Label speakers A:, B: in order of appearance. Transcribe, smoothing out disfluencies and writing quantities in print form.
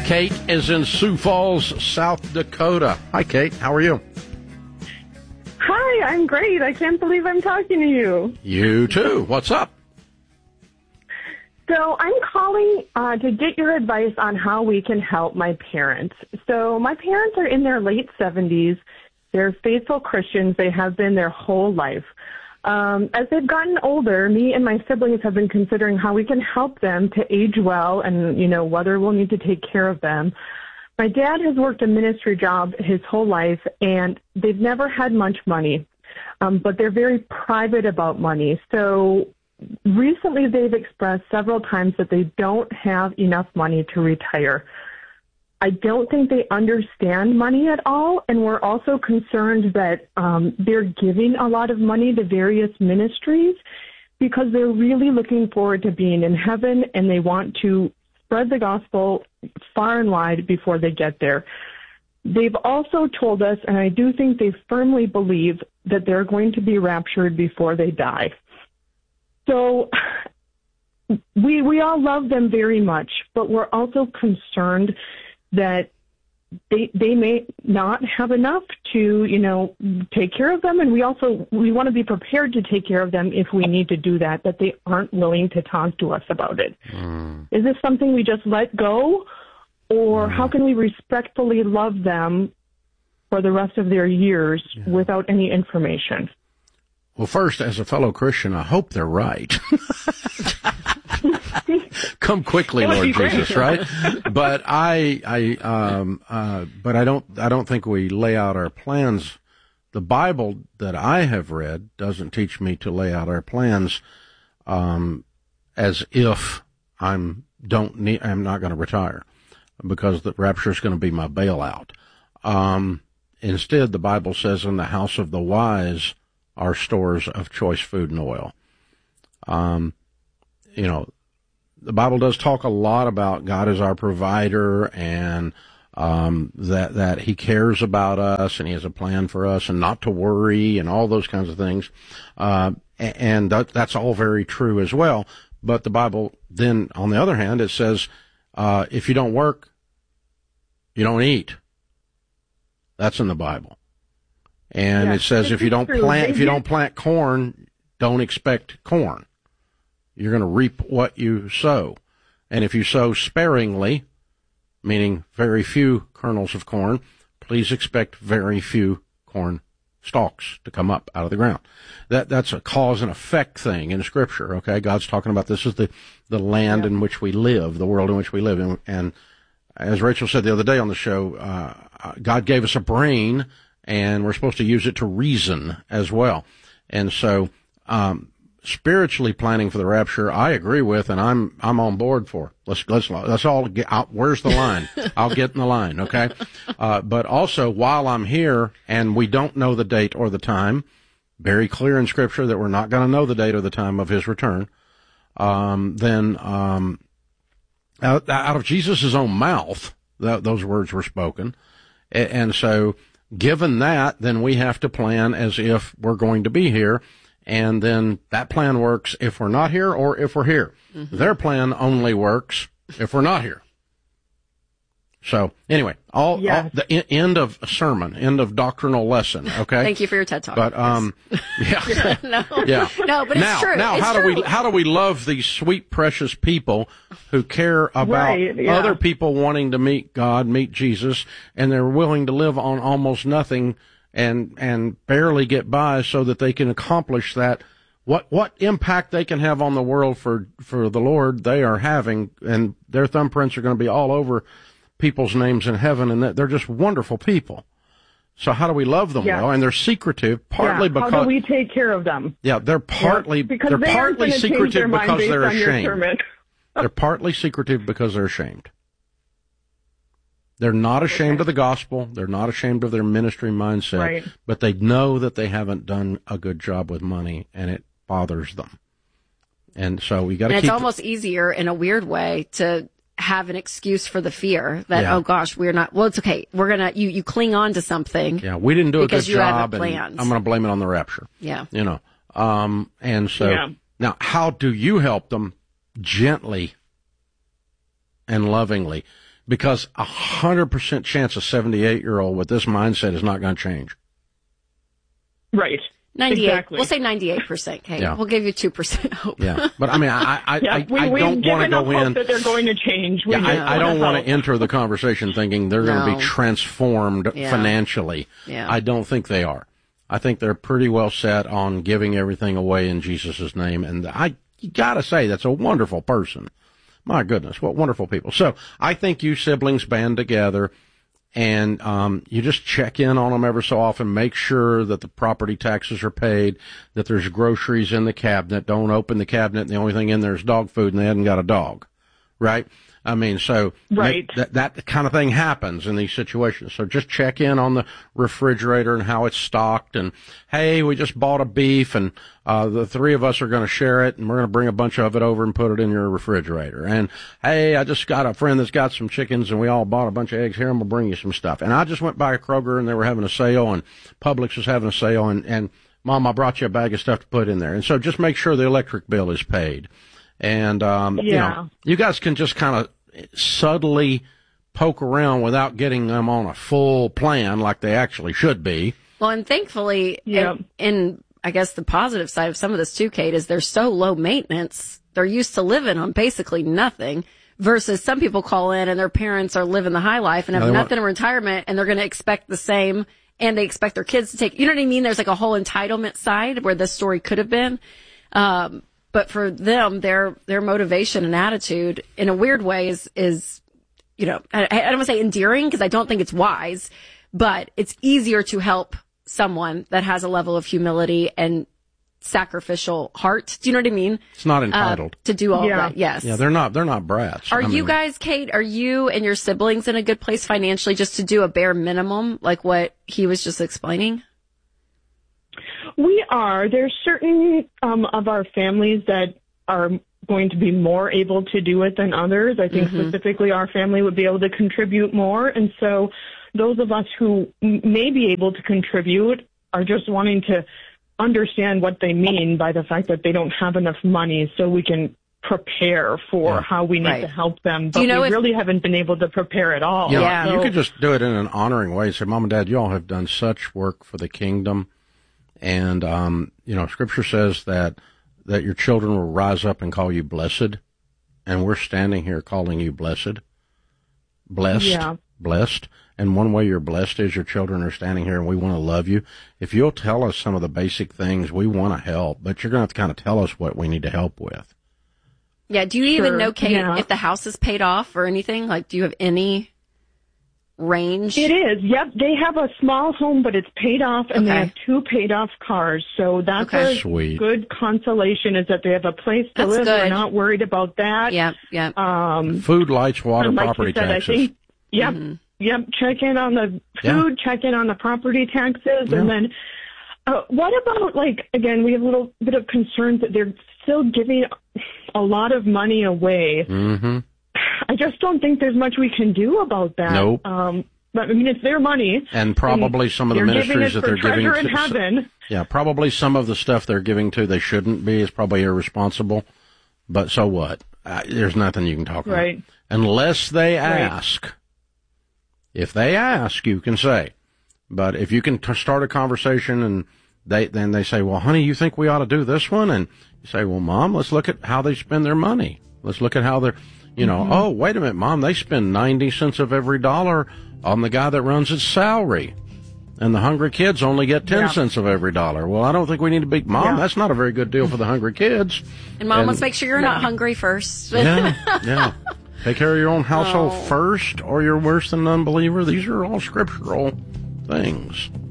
A: Kate is in Sioux Falls, South Dakota. Hi, Kate. How are you?
B: Hi, I'm great. I can't believe I'm talking to you.
A: You too. What's up?
B: So I'm calling to get your advice on how we can help my parents. So my parents are in their late 70s. They're faithful Christians. They have been their whole life. As they've gotten older, me and my siblings have been considering how we can help them to age well and, whether we'll need to take care of them. My dad has worked a ministry job his whole life, and they've never had much money, but they're very private about money. So recently they've expressed several times that they don't have enough money to retire. I don't think they understand money at all, and we're also concerned that they're giving a lot of money to various ministries because they're really looking forward to being in heaven, and they want to spread the gospel far and wide before they get there. They've also told us, and I do think they firmly believe, that they're going to be raptured before they die. So we all love them very much, but we're also concerned that they may not have enough to, take care of them. And we want to be prepared to take care of them if we need to do that, but they aren't willing to talk to us about it. Is this something we just let go, or how can we respectfully love them for the rest of their years without any information?
A: Well, first, as a fellow Christian, I hope they're right. Come quickly, Lord Jesus, right? But I don't think we lay out our plans. The Bible that I have read doesn't teach me to lay out our plans as if I'm not going to retire because the rapture is going to be my bailout. Instead, the Bible says, "In the house of the wise are stores of choice food and oil." The Bible does talk a lot about God as our provider and that He cares about us and He has a plan for us and not to worry and all those kinds of things. And that's all very true as well. But the Bible then, on the other hand, it says, if you don't work, you don't eat. That's in the Bible. And it says if you don't plant corn, don't expect corn. You're going to reap what you sow. And if you sow sparingly, meaning very few kernels of corn, please expect very few corn stalks to come up out of the ground. That's a cause and effect thing in Scripture, okay? God's talking about this is the land in which we live, the world in which we live. And as Rachel said the other day on the show, God gave us a brain, and we're supposed to use it to reason as well. And so, spiritually planning for the rapture, I agree with, and I'm on board for. Let's all get out. Where's the line? I'll get in the line, okay? But also, while I'm here and we don't know the date or the time, very clear in Scripture that we're not going to know the date or the time of His return, then out of Jesus' own mouth, those words were spoken. And so, given that, then we have to plan as if we're going to be here. And then that plan works if we're not here or if we're here. Mm-hmm. Their plan only works if we're not here. So anyway, all the end of sermon, end of doctrinal lesson. Okay.
C: Thank you for your TED Talk.
A: But
C: No, but it's true.
A: Now, how do we love these sweet, precious people who care about other people wanting to meet God, meet Jesus, and they're willing to live on almost nothing and barely get by so that they can accomplish that. What impact they can have on the world for the Lord they are having, and their thumbprints are going to be all over people's names in heaven, and they're just wonderful people. So how do we love them well? And they're secretive, partly because...
B: How do we take care of them?
A: Yeah, they're partly secretive because they're ashamed. They're partly secretive because they're ashamed. They're not ashamed of the gospel. They're not ashamed of their ministry mindset, but they know that they haven't done a good job with money, and it bothers them. And so we got to keep...
C: It's almost easier in a weird way to have an excuse for the fear that, oh gosh, we're not, well, it's okay. We're going to, you cling on to something.
A: Yeah, we didn't do a good job,
C: and
A: I'm going to blame it on the rapture.
C: Yeah.
A: And so now how do you help them gently and lovingly? because 100% chance a 78-year-old with this mindset is not going to change.
B: Right.
C: 98.
B: Exactly.
C: We'll say 98%, Kate. Yeah. We'll give you 2% hope.
A: Yeah. But I mean, I don't want to go in
B: that they're going to change.
A: I don't want to enter the conversation thinking they're going to be transformed financially.
C: Yeah.
A: I don't think they are. I think they're pretty well set on giving everything away in Jesus' name. And you got to say, that's a wonderful person. My goodness, what wonderful people. So I think you siblings band together. And you just check in on them ever so often, make sure that the property taxes are paid, that there's groceries in the cabinet. Don't open the cabinet and the only thing in there is dog food and they hadn't got a dog, right? I mean, so
B: right.
A: that kind of thing happens in these situations. So just check in on the refrigerator and how it's stocked. And, hey, we just bought a beef and the three of us are going to share it and we're going to bring a bunch of it over and put it in your refrigerator. And, hey, I just got a friend that's got some chickens and we all bought a bunch of eggs. Here, I'm going to bring you some stuff. And I just went by a Kroger and they were having a sale and Publix was having a sale and Mom, I brought you a bag of stuff to put in there. And so just make sure the electric bill is paid. And, you know, you guys can just kind of subtly poke around without getting them on a full plan like they actually should be.
C: Well, and thankfully, and I guess the positive side of some of this too, Kate, is they're so low maintenance. They're used to living on basically nothing versus some people call in and their parents are living the high life and have nothing in retirement and they're going to expect the same and they expect their kids to take, you know what I mean? There's like a whole entitlement side where this story could have been. But for them, their motivation and attitude in a weird way is, you know, I don't want to say endearing because I don't think it's wise, but it's easier to help someone that has a level of humility and sacrificial heart. Do you know what I mean?
A: It's not entitled
C: to do all that. Yes.
A: Yeah. They're not brats.
C: Are you guys, Kate, are you and your siblings in a good place financially just to do a bare minimum like what he was just explaining?
B: We are. There's certain of our families that are going to be more able to do it than others. I think specifically our family would be able to contribute more. And so those of us who may be able to contribute are just wanting to understand what they mean by the fact that they don't have enough money so we can prepare for how we need to help them. But we really haven't been able to prepare at all.
A: You know, you could just do it in an honoring way. Say, Mom and Dad, you all have done such work for the kingdom. And, you know, Scripture says that your children will rise up and call you blessed. And we're standing here calling you blessed. Blessed. And one way you're blessed is your children are standing here and we want to love you. If you'll tell us some of the basic things, we want to help, but you're going to have to kind of tell us what we need to help with.
C: Yeah. Do you even know, Kate, if the house is paid off or anything? Like, do you have any range?
B: It is. Yep. They have a small home, but it's paid off, and they have 2 paid off cars. So that's a good consolation is that they have a place to live. We're not worried about that.
C: Yep.
A: Food, lights, water, property taxes. I think,
B: Yep. Check in on the food, check in on the property taxes. And then what about, like, again, we have a little bit of concerns that they're still giving a lot of money away. I just don't think there's much we can do about that.
A: Nope.
B: But I mean, it's their money.
A: And probably some of the ministries that they're giving to.
B: In heaven.
A: Yeah, probably some of the stuff they're giving to they shouldn't be is probably irresponsible. But so what? There's nothing you can talk about. Unless they ask. If they ask, you can say. But if you can start a conversation and then they say, well, honey, you think we ought to do this one? And you say, well, Mom, let's look at how they spend their money. Let's look at how they're, you know, oh, wait a minute, Mom, they spend 90 cents of every dollar on the guy that runs his salary. And the hungry kids only get 10 cents of every dollar. Well, I don't think we need to be, Mom, that's not a very good deal for the hungry kids.
C: And Mom, let's make sure you're not hungry first.
A: Take care of your own household first, or you're worse than an unbeliever. These are all scriptural things.